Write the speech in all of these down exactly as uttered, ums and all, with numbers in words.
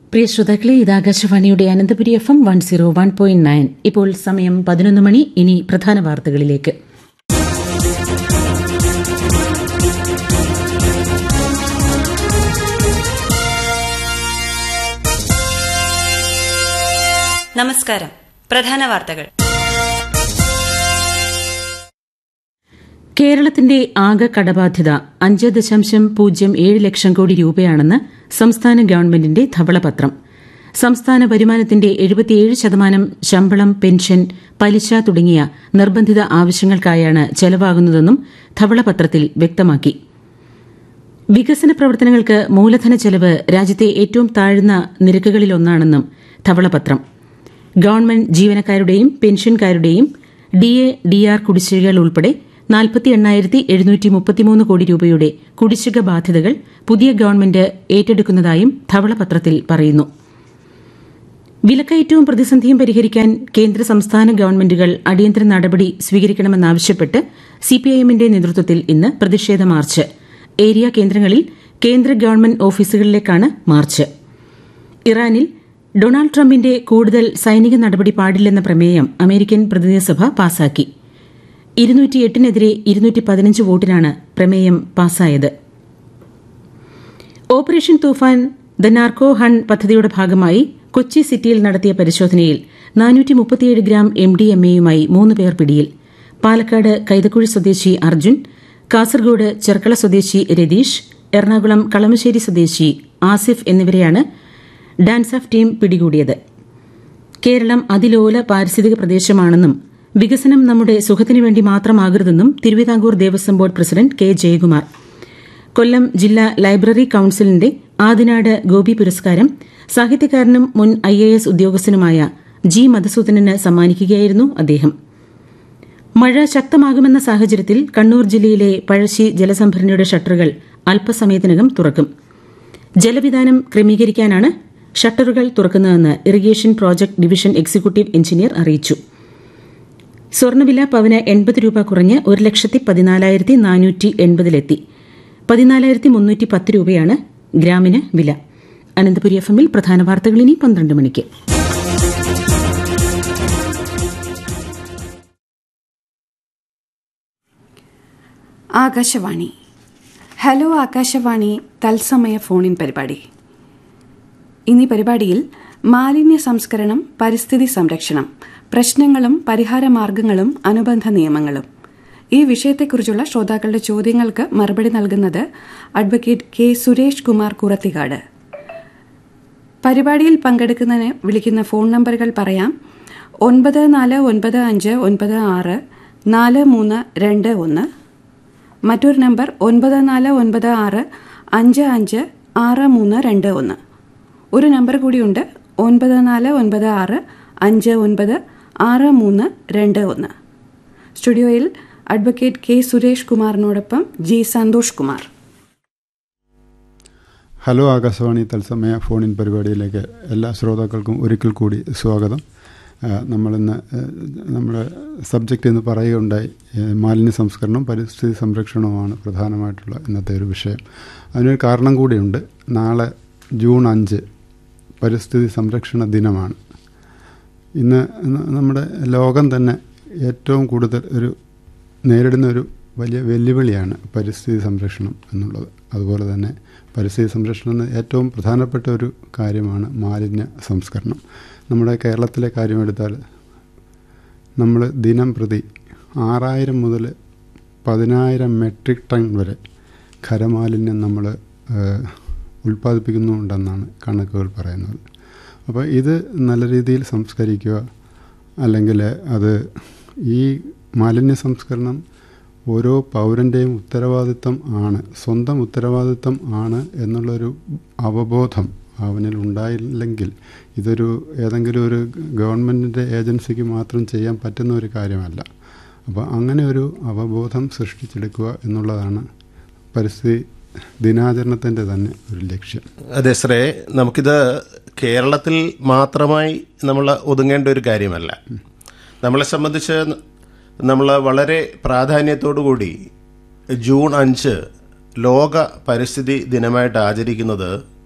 പ്രിയ ശ്രോതാക്കളെ, ഇത് ആകാശവാണിയുടെ Ananthapuri F M one zero one point nine. ഇപ്പോൾ സമയം പതിനൊന്ന് മണി. ഇനി പ്രധാന വാർത്തകളിലേക്ക്. നമസ്കാരം. പ്രധാന വാർത്തകൾ. കേരളത്തിന്റെ ആകെ കടബാധ്യത അഞ്ച് ദശാംശം പൂജ്യം ഏഴ് ലക്ഷം കോടി രൂപയാണെന്ന് സംസ്ഥാന ഗവൺമെന്റിന്റെ ധവളപത്രം. സംസ്ഥാന വരുമാനത്തിന്റെ എഴുപത്തിയേഴ് ശതമാനം ശമ്പളം, പെൻഷൻ, പലിശ തുടങ്ങിയ നിർബന്ധിത ആവശ്യങ്ങൾക്കായാണ് ചെലവാകുന്നതെന്നും ധവളപത്രത്തിൽ വ്യക്തമാക്കി. വികസന പ്രവർത്തനങ്ങൾക്ക് മൂലധന ചെലവ് രാജ്യത്തെ ഏറ്റവും താഴ്ന്ന നിരക്കുകളിലൊന്നാണെന്നും ധവളപത്രം. ഗവൺമെന്റ് ജീവനക്കാരുടെയും പെൻഷൻകാരുടെയും ഡി എ ഡി ആർ കുടിശ്ശികകൾ ഉൾപ്പെടെ നാൽപ്പത്തി എണ്ണായിരത്തി എഴുന്നൂറ്റി മുപ്പത്തിമൂന്ന് കോടി രൂപയുടെ കുടിശ്ശിക ബാധ്യതകൾ പുതിയ ഗവൺമെന്റ് ഏറ്റെടുക്കുന്നതായും ധവളപത്രത്തിൽ പറയുന്നു. വിലക്കയറ്റവും പ്രതിസന്ധിയും പരിഹരിക്കാൻ കേന്ദ്ര സംസ്ഥാന ഗവൺമെന്റുകൾ അടിയന്തര നടപടി സ്വീകരിക്കണമെന്നാവശ്യപ്പെട്ട് സിപിഐഎമ്മിന്റെ നേതൃത്വത്തിൽ ഇന്ന് പ്രതിഷേധ മാർച്ച്. ഏരിയ കേന്ദ്രങ്ങളിൽ കേന്ദ്ര ഗവൺമെന്റ് ഓഫീസുകളിലേക്കാണ് മാർച്ച്. ഇറാനിൽ ഡൊണാൾഡ് ട്രംപിന്റെ കൂടുതൽ സൈനിക നടപടി പാടില്ലെന്ന പ്രമേയം അമേരിക്കൻ പ്രതിനിധിസഭ പാസാക്കി. ഇരുന്നൂറ്റിയെട്ടിനെതിരെ ഇരുന്നൂറ്റി പതിനഞ്ച് വോട്ടിനാണ് പ്രമേയം പാസായത്. ഓപ്പറേഷൻ തൂഫാൻ ദ നാർക്കോ ഹൺ പദ്ധതിയുടെ ഭാഗമായി കൊച്ചി സിറ്റിയിൽ നടത്തിയ പരിശോധനയിൽ നാനൂറ്റി മുപ്പത്തിയേഴ് ഗ്രാം എം ഡി എം എയുമായി മൂന്ന് പേർ പിടിയിൽ. പാലക്കാട് കൈതക്കുഴി സ്വദേശി അർജുൻ, കാസർഗോഡ് ചെർക്കള സ്വദേശി രതീഷ്, എറണാകുളം കളമശ്ശേരി സ്വദേശി ആസിഫ് എന്നിവരെയാണ് ഡാൻസാഫ് ടീം പിടികൂടിയത്. കേരളം അതിലോല പാരിസ്ഥിതിക പ്രദേശമാണെന്നും വികസനം നമ്മുടെ സുഖത്തിനു വേണ്ടി മാത്രമാകരുതെന്നും Thiruvithamkoor Devaswom board president K Jayakumar. കൊല്ലം ജില്ലാ ലൈബ്രറി കൌൺസിലിന്റെ ആദിനാട് ഗോപി പുരസ്കാരം സാഹിത്യകാരനും മുൻ I A S ഉദ്യോഗസ്ഥനുമായ G Madhusoodanan സമ്മാനിക്കുകയായിരുന്നു അദ്ദേഹം. മഴ ശക്തമാകുമെന്ന സാഹചര്യത്തിൽ കണ്ണൂർ ജില്ലയിലെ പഴശ്ശി ജലസംഭരണിയുടെ ഷട്ടറുകൾ അല്പസമയത്തിനകം തുറക്കും. ജലവിതാനം ക്രമീകരിക്കാനാണ് ഷട്ടറുകൾ തുറക്കുന്നതെന്ന് irrigation project division executive engineer അറിയിച്ചു. സ്വർണ്ണവില പവന് എൺപത് രൂപ കുറഞ്ഞ് ഒരു ലക്ഷത്തി പതിനാലായിരത്തി നാനൂറ്റി എൺപതിലെത്തി. പതിനാലായിരത്തി മുന്നൂറ്റി പത്ത് രൂപയാണ് ഗ്രാമിന് വില. അനന്തപുരി എഫ് എമ്മിൽ പ്രധാന വാർത്തകൾ ഇനി പന്ത്രണ്ട് മണിക്ക്. ആകാശവാണി. ഹലോ ആകാശവാണി തത്സമയ ഫോണിൻ പരിപാടി. ഇന്നീ പരിപാടിയിൽ മാലിന്യ സംസ്കരണം, പരിസ്ഥിതി സംരക്ഷണം, പ്രശ്നങ്ങളും പരിഹാരമാർഗങ്ങളും അനുബന്ധ നിയമങ്ങളും ഈ വിഷയത്തെക്കുറിച്ചുള്ള ശ്രോതാക്കളുടെ ചോദ്യങ്ങൾക്ക് മറുപടി നൽകുന്നത് അഡ്വക്കേറ്റ് കെ സുരേഷ് കുമാർ കുറത്തിക്കാട്. പരിപാടിയിൽ പങ്കെടുക്കുന്നതിന് വിളിക്കുന്ന ഫോൺ നമ്പറുകൾ പറയാം. ഒൻപത് നാല് ഒൻപത് അഞ്ച് ഒൻപത് ആറ് നാല് മൂന്ന് രണ്ട് ഒന്ന്. മറ്റൊരു നമ്പർ ഒൻപത് നാല് ഒൻപത് ആറ് അഞ്ച് അഞ്ച് ആറ് മൂന്ന് രണ്ട് ഒന്ന്. ഒരു നമ്പർ കൂടിയുണ്ട്, ഒൻപത് നാല് ഒൻപത് ആറ് അഞ്ച് ഒൻപത് ആറ് മൂന്ന് രണ്ട് ഒന്ന്. സ്റ്റുഡിയോയിൽ advocate K Suresh കുമാറിനോടൊപ്പം G Santhosh Kumar. Hello Akashvani തത്സമയ ഫോണിൻ പരിപാടിയിലേക്ക് എല്ലാ ശ്രോതാക്കൾക്കും ഒരിക്കൽ കൂടി സ്വാഗതം. നമ്മളിന്ന് നമ്മുടെ സബ്ജക്റ്റ് എന്ന് പറയുകയുണ്ടായി, മാലിന്യ സംസ്കരണം, പരിസ്ഥിതി സംരക്ഷണവുമാണ് പ്രധാനമായിട്ടുള്ള ഇന്നത്തെ ഒരു വിഷയം. അതിനൊരു കാരണം കൂടിയുണ്ട്. നാളെ ജൂൺ അഞ്ച് പരിസ്ഥിതി സംരക്ഷണ ദിനമാണ്. ഇന്ന് നമ്മുടെ ലോകം തന്നെ ഏറ്റവും കൂടുതൽ ഒരു നേരിടുന്ന ഒരു വലിയ വെല്ലുവിളിയാണ് പരിസ്ഥിതി സംരക്ഷണം എന്നുള്ളത്. അതുപോലെ തന്നെ പരിസ്ഥിതി സംരക്ഷണം ഏറ്റവും പ്രധാനപ്പെട്ട ഒരു കാര്യമാണ് മാലിന്യ സംസ്കരണം. നമ്മുടെ കേരളത്തിലെ കാര്യമെടുത്താൽ നമ്മൾ ദിനം പ്രതി ആറായിരം മുതൽ പതിനായിരം മെട്രിക് ടൺ വരെ ഖരമാലിന്യം നമ്മൾ ഉൽപ്പാദിപ്പിക്കുന്നുണ്ടെന്നാണ് കണക്കുകൾ പറയുന്നത്. അപ്പോൾ ഇത് നല്ല രീതിയിൽ സംസ്കരിക്കുക, അല്ലെങ്കിൽ അത് ഈ മാലിന്യ സംസ്കരണം ഓരോ പൗരൻ്റെയും ഉത്തരവാദിത്തം ആണ്, സ്വന്തം ഉത്തരവാദിത്തം ആണ് എന്നുള്ളൊരു അവബോധം അവനിൽ ഉണ്ടായില്ലെങ്കിൽ ഇതൊരു ഏതെങ്കിലും ഒരു ഗവൺമെൻറ്റിൻ്റെ ഏജൻസിക്ക് മാത്രം ചെയ്യാൻ പറ്റുന്ന ഒരു കാര്യമല്ല. അപ്പോൾ അങ്ങനെ ഒരു അവബോധം സൃഷ്ടിച്ചെടുക്കുക എന്നുള്ളതാണ് പരിസ്ഥിതി ദിനാചരണത്തിൻ്റെ തന്നെ ഒരു ലക്ഷ്യം. അതെ ശ്രേ, നമുക്കിത് കേരളത്തിൽ മാത്രമായി നമ്മൾ ഒതുങ്ങേണ്ട ഒരു കാര്യമല്ല. നമ്മളെ സംബന്ധിച്ച് നമ്മൾ വളരെ പ്രാധാന്യത്തോടു കൂടി ജൂൺ അഞ്ച് ലോക പരിസ്ഥിതി ദിനമായിട്ട് ആചരിക്കുന്നത്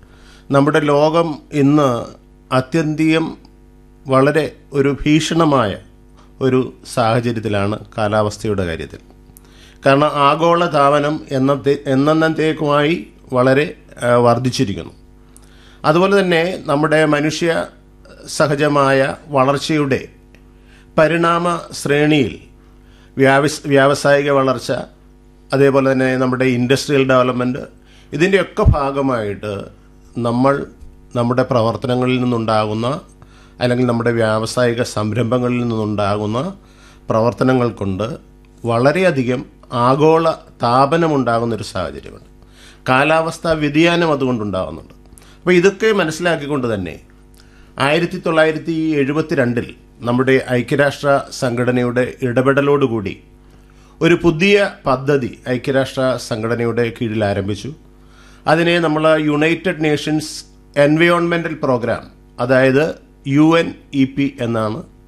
നമ്മുടെ ലോകം ഇന്ന് അത്യന്തികം വളരെ ഒരു ഭീഷണമായ ഒരു സാഹചര്യത്തിലാണ് കാലാവസ്ഥയുടെ കാര്യത്തിൽ. കാരണം ആഗോള താപനം എന്നത്തെ എന്നത്തേക്കുമായി വളരെ വർദ്ധിച്ചിരിക്കുന്നു. അതുപോലെ തന്നെ നമ്മുടെ മനുഷ്യ സഹജമായ വളർച്ചയുടെ പരിണാമ ശ്രേണിയിൽ വ്യാവസ് വ്യാവസായിക വളർച്ച, അതേപോലെ തന്നെ നമ്മുടെ ഇൻഡസ്ട്രിയൽ ഡെവലപ്മെൻറ്റ്, ഇതിൻ്റെയൊക്കെ ഭാഗമായിട്ട് നമ്മൾ നമ്മുടെ പ്രവർത്തനങ്ങളിൽ നിന്നുണ്ടാകുന്ന അല്ലെങ്കിൽ നമ്മുടെ വ്യാവസായിക സംരംഭങ്ങളിൽ നിന്നുണ്ടാകുന്ന പ്രവർത്തനങ്ങൾ കൊണ്ട് വളരെയധികം ആഗോള താപനമുണ്ടാകുന്നൊരു സാഹചര്യമുണ്ട്. കാലാവസ്ഥാ വ്യതിയാനം അതുകൊണ്ടുണ്ടാകുന്നുണ്ട്. അപ്പോൾ ഇതൊക്കെ മനസ്സിലാക്കിക്കൊണ്ട് തന്നെ ആയിരത്തി തൊള്ളായിരത്തി എഴുപത്തി രണ്ടിൽ നമ്മുടെ ഐക്യരാഷ്ട്ര സംഘടനയുടെ ഇടപെടലോടുകൂടി ഒരു പുതിയ പദ്ധതി ഐക്യരാഷ്ട്ര സംഘടനയുടെ കീഴിൽ ആരംഭിച്ചു. അതിനെ നമ്മൾ യുണൈറ്റഡ് നേഷൻസ് എൻവയോൺമെൻ്റൽ പ്രോഗ്രാം, അതായത് യു എൻ ഇ പി എന്നാണ്